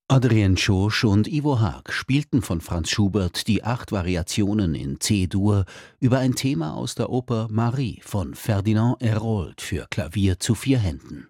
Adrien Schorsch und Ivo Haag spielten von Franz Schubert die 8 Variationen in C-Dur über ein Thema aus der Oper Marie von Ferdinand Hérold für Klavier zu 4 Händen.